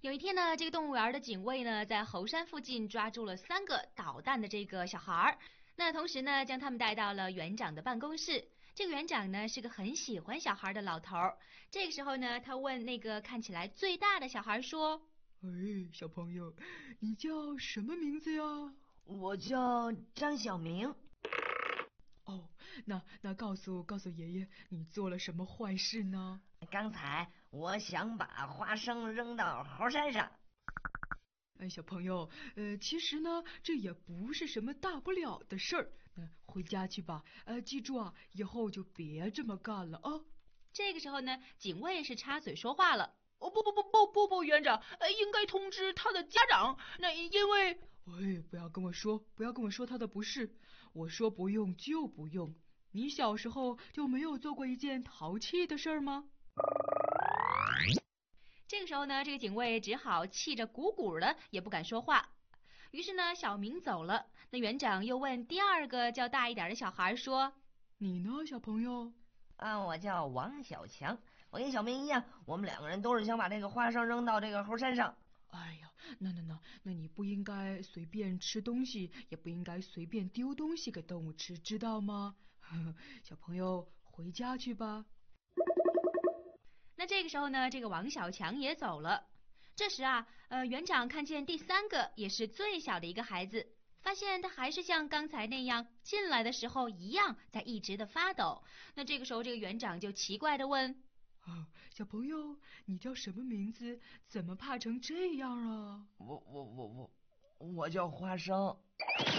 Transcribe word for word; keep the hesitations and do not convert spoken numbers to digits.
有一天呢，这个动物园的警卫呢，在猴山附近抓住了三个捣蛋的这个小孩儿。那同时呢，将他们带到了园长的办公室。这个园长呢，是个很喜欢小孩的老头儿。这个时候呢，他问那个看起来最大的小孩说：“ 哎，小朋友，你叫什么名字呀？”“ 我叫张小明。”“ 哦，那那告诉告诉爷爷，你做了什么坏事呢？”“ 刚才我想把花生扔到猴山上。”“ 哎，小朋友，呃，其实呢，这也不是什么大不了的事儿。那、呃、回家去吧，呃，记住啊，以后就别这么干了啊。” 这个时候呢，警卫是插嘴说话了：“ 哦，不不不不不不，园长，呃，应该通知他的家长。那因为…… 喂，不要跟我说，不要跟我说他的不是。我说不用就不用。你小时候就没有做过一件淘气的事儿吗？” 这个时候呢，这个警卫只好气着鼓鼓的，也不敢说话。于是呢，小明走了。那园长又问第二个较大一点的小孩说：“ 你呢，小朋友？”“ 啊，我叫王小强，我跟小明一样，我们两个人都是想把这个花生扔到这个猴山上。”“ 哎呀，那那那，那你不应该随便吃东西，也不应该随便丢东西给动物吃，知道吗？小朋友，回家去吧。” 那这个时候呢，这个王小强也走了。这时啊，呃，园长看见第三个也是最小的一个孩子，发现他还是像刚才那样进来的时候一样，在一直的发抖。那这个时候，这个园长就奇怪的问：“ 啊，小朋友，你叫什么名字？怎么怕成这样啊？”“ 我我我我我叫花生。”